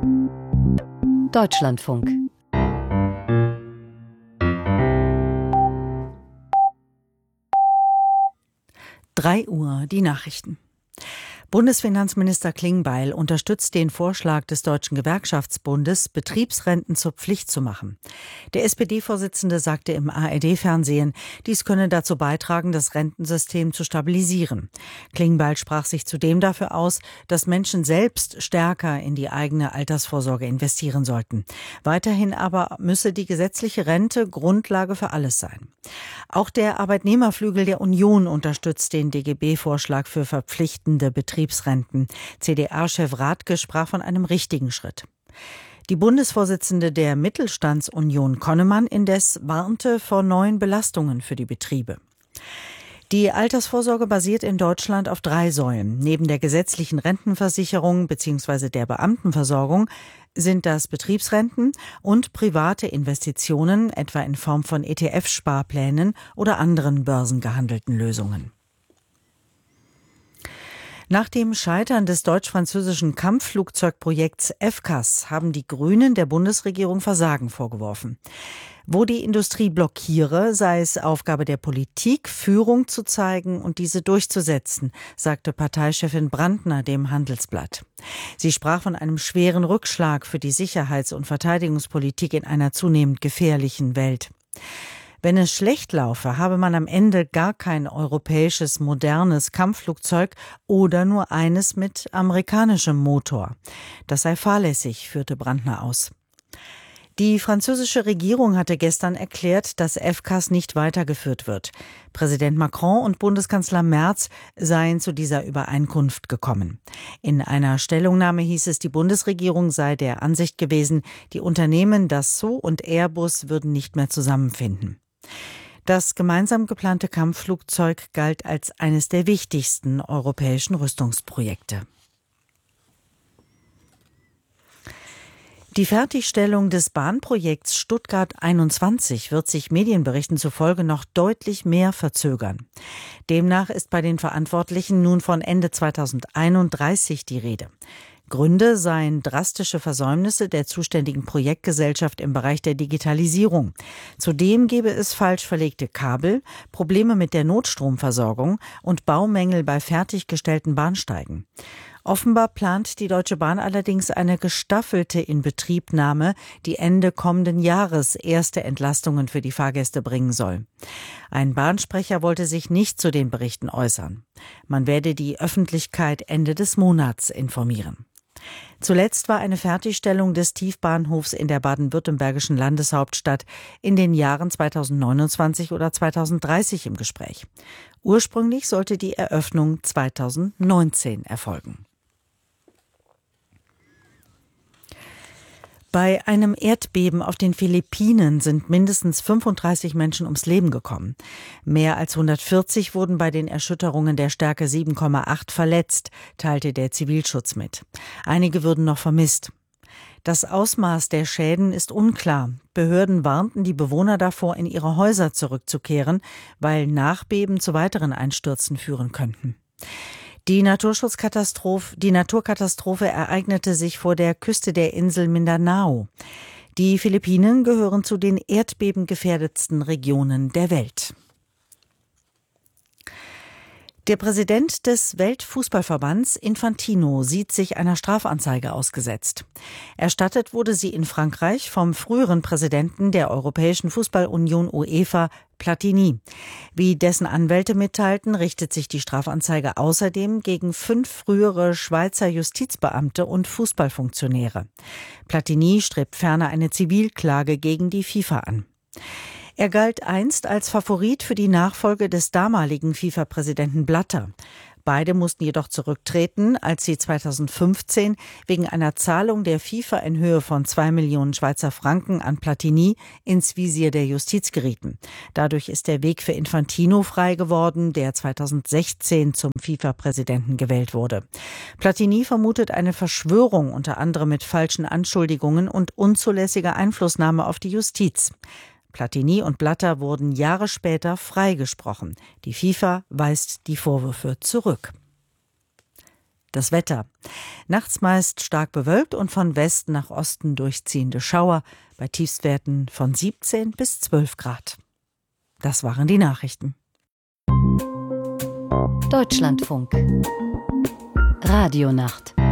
Deutschlandfunk. Uhr, die Nachrichten. Bundesfinanzminister Klingbeil unterstützt den Vorschlag des Deutschen Gewerkschaftsbundes, Betriebsrenten zur Pflicht zu machen. Der SPD-Vorsitzende sagte im ARD-Fernsehen, dies könne dazu beitragen, das Rentensystem zu stabilisieren. Klingbeil sprach sich zudem dafür aus, dass Menschen selbst stärker in die eigene Altersvorsorge investieren sollten. Weiterhin aber müsse die gesetzliche Rente Grundlage für alles sein. Auch der Arbeitnehmerflügel der Union unterstützt den DGB-Vorschlag für verpflichtende Betriebsrenten. CDA-Chef Rathke sprach von einem richtigen Schritt. Die Bundesvorsitzende der Mittelstandsunion Konnemann indes warnte vor neuen Belastungen für die Betriebe. Die Altersvorsorge basiert in Deutschland auf 3 Säulen. Neben der gesetzlichen Rentenversicherung bzw. der Beamtenversorgung sind das Betriebsrenten und private Investitionen, etwa in Form von ETF-Sparplänen oder anderen börsengehandelten Lösungen. Nach dem Scheitern des deutsch-französischen Kampfflugzeugprojekts FCAS haben die Grünen der Bundesregierung Versagen vorgeworfen. Wo die Industrie blockiere, sei es Aufgabe der Politik, Führung zu zeigen und diese durchzusetzen, sagte Parteichefin Brandner dem Handelsblatt. Sie sprach von einem schweren Rückschlag für die Sicherheits- und Verteidigungspolitik in einer zunehmend gefährlichen Welt. Wenn es schlecht laufe, habe man am Ende gar kein europäisches, modernes Kampfflugzeug oder nur eines mit amerikanischem Motor. Das sei fahrlässig, führte Brandner aus. Die französische Regierung hatte gestern erklärt, dass FCAS nicht weitergeführt wird. Präsident Macron und Bundeskanzler Merz seien zu dieser Übereinkunft gekommen. In einer Stellungnahme hieß es, die Bundesregierung sei der Ansicht gewesen, die Unternehmen Dassault und Airbus würden nicht mehr zusammenfinden. Das gemeinsam geplante Kampfflugzeug galt als eines der wichtigsten europäischen Rüstungsprojekte. Die Fertigstellung des Bahnprojekts Stuttgart 21 wird sich Medienberichten zufolge noch deutlich mehr verzögern. Demnach ist bei den Verantwortlichen nun von Ende 2031 die Rede. Gründe seien drastische Versäumnisse der zuständigen Projektgesellschaft im Bereich der Digitalisierung. Zudem gebe es falsch verlegte Kabel, Probleme mit der Notstromversorgung und Baumängel bei fertiggestellten Bahnsteigen. Offenbar plant die Deutsche Bahn allerdings eine gestaffelte Inbetriebnahme, die Ende kommenden Jahres erste Entlastungen für die Fahrgäste bringen soll. Ein Bahnsprecher wollte sich nicht zu den Berichten äußern. Man werde die Öffentlichkeit Ende des Monats informieren. Zuletzt war eine Fertigstellung des Tiefbahnhofs in der baden-württembergischen Landeshauptstadt in den Jahren 2029 oder 2030 im Gespräch. Ursprünglich sollte die Eröffnung 2019 erfolgen. Bei einem Erdbeben auf den Philippinen sind mindestens 35 Menschen ums Leben gekommen. Mehr als 140 wurden bei den Erschütterungen der Stärke 7,8 verletzt, teilte der Zivilschutz mit. Einige würden noch vermisst. Das Ausmaß der Schäden ist unklar. Behörden warnten die Bewohner davor, in ihre Häuser zurückzukehren, weil Nachbeben zu weiteren Einstürzen führen könnten. Die Naturkatastrophe ereignete sich vor der Küste der Insel Mindanao. Die Philippinen gehören zu den erdbebengefährdetsten Regionen der Welt. Der Präsident des Weltfußballverbands, Infantino, sieht sich einer Strafanzeige ausgesetzt. Erstattet wurde sie in Frankreich vom früheren Präsidenten der Europäischen Fußballunion UEFA, Platini. Wie dessen Anwälte mitteilten, richtet sich die Strafanzeige außerdem gegen 5 frühere Schweizer Justizbeamte und Fußballfunktionäre. Platini strebt ferner eine Zivilklage gegen die FIFA an. Er galt einst als Favorit für die Nachfolge des damaligen FIFA-Präsidenten Blatter. Beide mussten jedoch zurücktreten, als sie 2015 wegen einer Zahlung der FIFA in Höhe von 2 Millionen Schweizer Franken an Platini ins Visier der Justiz gerieten. Dadurch ist der Weg für Infantino frei geworden, der 2016 zum FIFA-Präsidenten gewählt wurde. Platini vermutet eine Verschwörung, unter anderem mit falschen Anschuldigungen und unzulässiger Einflussnahme auf die Justiz. Platini und Blatter wurden Jahre später freigesprochen. Die FIFA weist die Vorwürfe zurück. Das Wetter. Nachts meist stark bewölkt und von Westen nach Osten durchziehende Schauer bei Tiefstwerten von 17 bis 12 Grad. Das waren die Nachrichten. Deutschlandfunk. Radionacht.